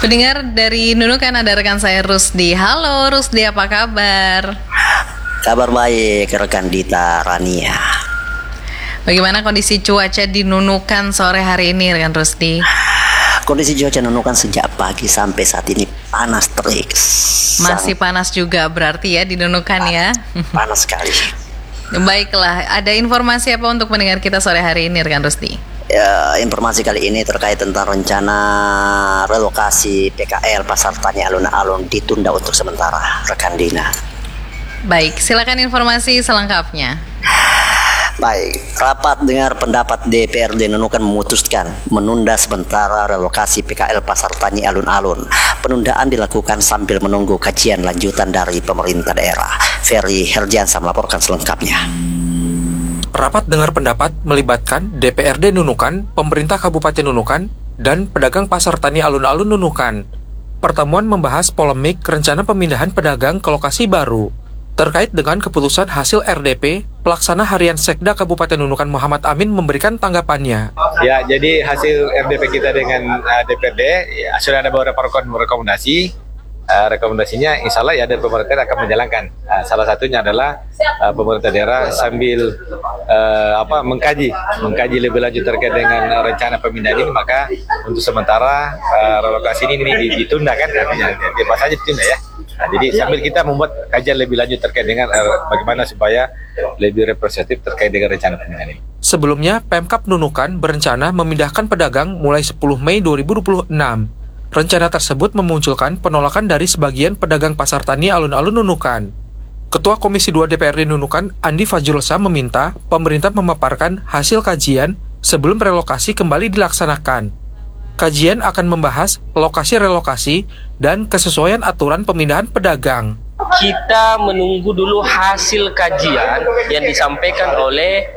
Pendengar dari Nunukan ada rekan saya Rusdi. Halo Rusdi, apa kabar? Kabar baik rekan Dita Rania. Bagaimana kondisi cuaca di Nunukan sore hari ini rekan Rusdi? Kondisi cuaca Nunukan sejak pagi sampai saat ini panas terik. Masih panas juga berarti ya di Nunukan ya? Panas sekali. Baiklah, ada informasi apa untuk pendengar kita sore hari ini rekan Rusdi? Ya, informasi kali ini terkait tentang rencana relokasi PKL Pasar Tani Alun-Alun ditunda untuk sementara, rekan Dina. Baik, silakan informasi selengkapnya. Baik, rapat dengar pendapat DPRD Nunukan memutuskan menunda sementara relokasi PKL Pasar Tani Alun-Alun. Penundaan dilakukan sambil menunggu kajian lanjutan dari pemerintah daerah. Ferry Herdiansa melaporkan selengkapnya. Rapat dengar pendapat melibatkan DPRD Nunukan, pemerintah Kabupaten Nunukan, dan pedagang Pasar Tani Alun-Alun Nunukan. Pertemuan membahas polemik rencana pemindahan pedagang ke lokasi baru. Terkait dengan keputusan hasil RDP, Pelaksana Harian Sekda Kabupaten Nunukan Muhammad Amin memberikan tanggapannya. Ya, jadi hasil RDP kita dengan DPRD ya, sudah ada beberapa rekomendasi. Rekomendasinya insya Allah ya dari pemerintah akan menjalankan. Salah satunya adalah pemerintah daerah sambil mengkaji lebih lanjut terkait dengan rencana pemindahan ini, maka untuk sementara relokasi ini ditunda kan, artinya apa saja ditunda ya. Nah, jadi sambil kita membuat kajian lebih lanjut terkait dengan bagaimana supaya lebih representatif terkait dengan rencana pemindahan ini. Sebelumnya, Pemkab Nunukan berencana memindahkan pedagang mulai 10 Mei 2026. Rencana tersebut memunculkan penolakan dari sebagian pedagang Pasar Tani Alun-Alun Nunukan. Ketua Komisi 2 DPRD Nunukan, Andi Fajrulsa, meminta pemerintah memaparkan hasil kajian sebelum relokasi kembali dilaksanakan. Kajian akan membahas lokasi relokasi dan kesesuaian aturan pemindahan pedagang. Kita menunggu dulu hasil kajian yang disampaikan oleh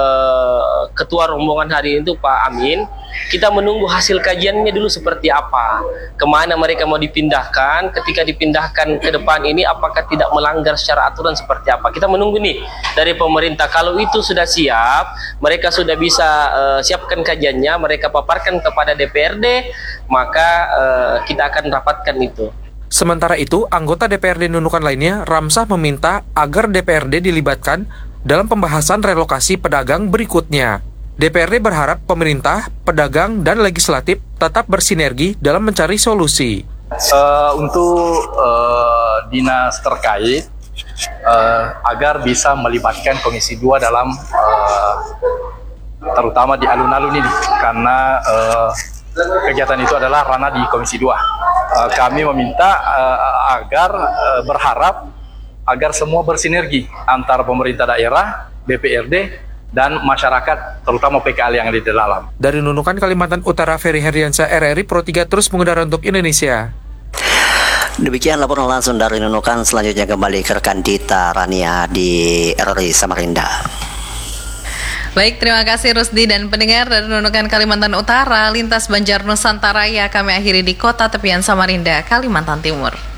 Ketua rombongan hari ini Pak Amin. Kita menunggu hasil kajiannya dulu seperti apa, kemana mereka mau dipindahkan, ketika dipindahkan ke depan ini apakah tidak melanggar secara aturan seperti apa. Kita menunggu nih dari pemerintah. Kalau itu sudah siap, mereka sudah bisa siapkan kajiannya, mereka paparkan kepada DPRD, maka kita akan rapatkan itu. Sementara itu, anggota DPRD Nunukan lainnya, Ramsah, meminta agar DPRD dilibatkan dalam pembahasan relokasi pedagang berikutnya. DPRD berharap pemerintah, pedagang, dan legislatif tetap bersinergi dalam mencari solusi. Untuk dinas terkait, agar bisa melibatkan Komisi 2 dalam terutama di alun-alun ini, karena kegiatan itu adalah ranah di Komisi 2. Kami meminta berharap agar semua bersinergi antara pemerintah daerah, DPRD, dan masyarakat, terutama PKL yang ada di dalam. Dari Nunukan, Kalimantan Utara, Ferry Herdiansa, RRI Pro 3 terus mengudara untuk Indonesia. Demikian laporan langsung dari Nunukan. Selanjutnya kembali ke rekan Dita Rania di RRI Samarinda. Baik, terima kasih Rusdi dan pendengar dari Nunukan Kalimantan Utara, lintas Banjar Nusantara, ya kami akhiri di kota tepian Samarinda, Kalimantan Timur.